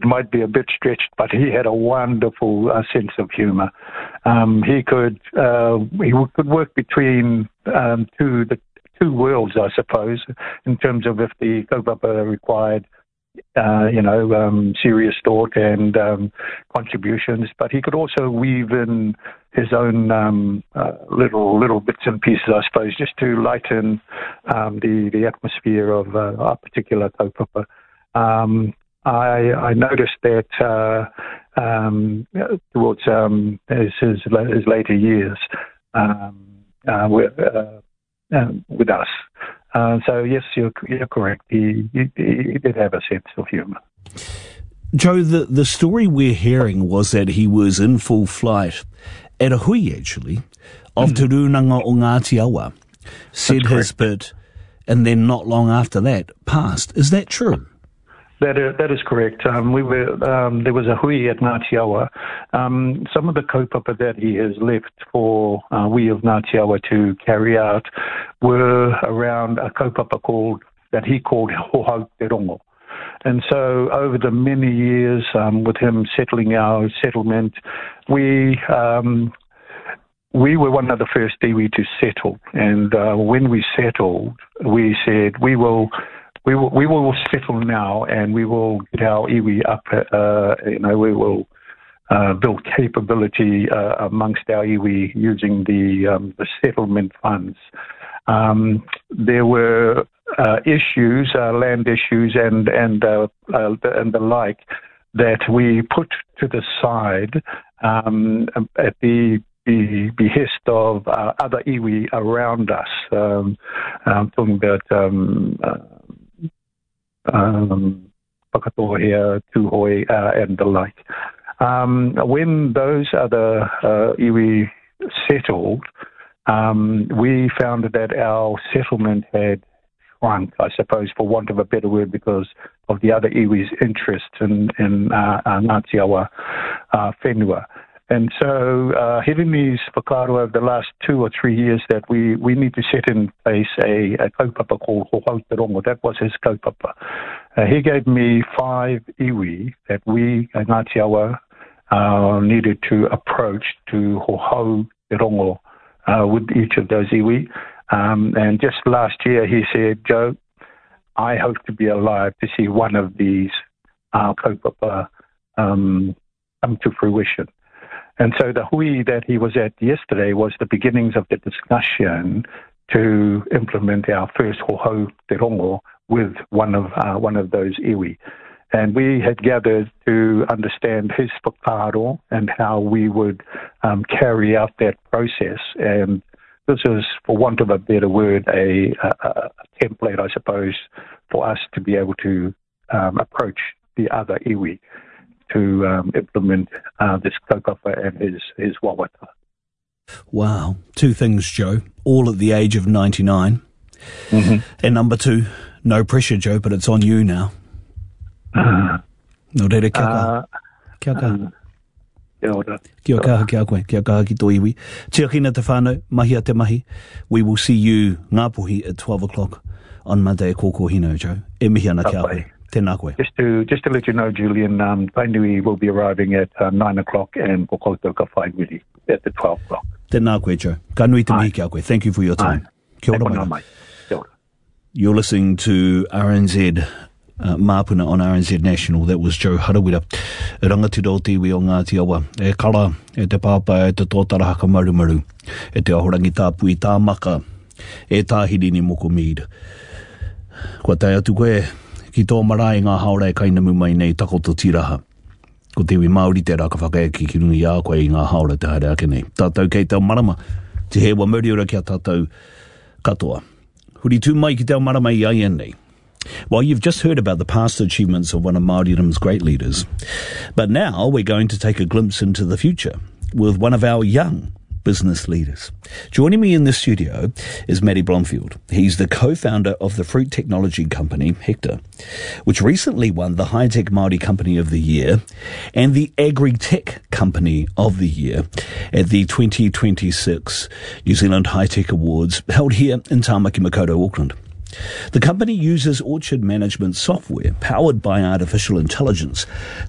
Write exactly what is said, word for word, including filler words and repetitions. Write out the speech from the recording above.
it might be a bit stretched, but he had a wonderful uh, sense of humour. Um, he could uh, he could work between um, two the two worlds, I suppose, in terms of if the kaupapa required, uh, you know, um, serious thought and um, contributions, but he could also weave in his own um, uh, little little bits and pieces, I suppose, just to lighten um, the the atmosphere of uh, our particular kaupapa. Um, I, I noticed that uh, um, towards um, his, his his later years um, uh, with, uh, uh, with us. Uh, so yes, you're, you're correct. He, he, he did have a sense of humour. Joe, the, the story we're hearing was that he was in full flight at a hui, actually, of mm. Te Runanga o Ngāti Awa, said his bit, and then not long after that, passed. Is that true? That is, that is correct. Um, we were um, there was a hui at Ngāti Awa. Um, some of the kaupapa that he has left for uh, we of Ngāti Awa to carry out were around a kaupapa called that he called Hohau Te Rongo. And so over the many years, um, with him settling our settlement, we um, we were one of the first iwi to settle. And uh, when we settled, we said we will. We will, we will settle now, and we will get our iwi up. Uh, you know, we will uh, build capability uh, amongst our iwi using the um, the settlement funds. Um, there were uh, issues, uh, land issues, and and uh, uh, and the like that we put to the side um, at the the behest of uh, other iwi around us. Um, I'm talking about. Um, uh, Um, Pakatohea, Tuhoi, uh, and the like. Um, when those other uh, iwi settled, um, we found that our settlement had shrunk, I suppose, for want of a better word, because of the other iwi's interest in, in uh, uh, Ngāti Awa uh, whenua. And so, uh, having these whakaaro over the last two or three years, that we, we need to set in place a, a kaupapa called Hohau Te Rongo. That was his kaupapa. Uh, he gave me five iwi that we, uh, Ngāti Awa, uh, needed to approach to Hohau Te Rongo uh, with each of those iwi. Um, and just last year, he said, Joe, I hope to be alive to see one of these uh, kaupapa um, come to fruition. And so the hui that he was at yesterday was the beginnings of the discussion to implement our first Hohau Te Rongo with one of uh, one of those iwi. And we had gathered to understand his whakaaro and how we would um, carry out that process. And this is, for want of a better word, a, a, a template, I suppose, for us to be able to um, approach the other iwi to um, implement uh, this kaupapa and his, his wawata. Wow. Two things, Joe, all at the age of ninety-nine. Mm-hmm. And number two, no pressure, Joe, but it's on you now. Uh, no reira, kia kaha. Kia kaha. Kia ora. Kia kaha, kia koe, kia kaha ki tō iwi. Tia kina te whānau, mahi a te mahi. We will see you Ngāpuhi at twelve o'clock on Monday at Kōkō Hino, Joe. E mihi ana kia koe. Tēnā koe. Just to just to let you know, Julian, um, Tainui will be arriving at uh, nine o'clock and Kokoutou ka whaiwiri at the twelve o'clock. Tēnā koe, Joe. Ka nui te mihi kia koe. Thank you for your time. Kia ora mai. Kia ora. You're listening to R N Z uh, Māpuna on R N Z National. That was Joe Harawira. E rangatira o te iwi o Ngāti Awa. E kara, e te pāpā, e te tōtara haka marumaru. E te ahorangi tāpu i tā maka. E tāhiri ni moko mead. Kua tai atu koe, ki tō marae ngā haora e kainamu mai nei takoto tiraha. Ko te iwi Māori te raka whakaeki ki rungi a koe i ngā haora te haere ake nei. Tātou kei tau marama. Te hewa muri ora kia tātou katoa. Huri tū mai ki tau marama i ai nei. Well, you've just heard about the past achievements of one of Māoridom's great leaders. But now we're going to take a glimpse into the future with one of our young business leaders. Joining me in the studio is Matty Blomfield. He's the co-founder of the fruit technology company, Hector, which recently won the High-Tech Māori Company of the Year and the Agri-Tech Company of the Year at the twenty twenty-six New Zealand High-Tech Awards held here in Tāmaki Makaurau, Auckland. The company uses orchard management software powered by artificial intelligence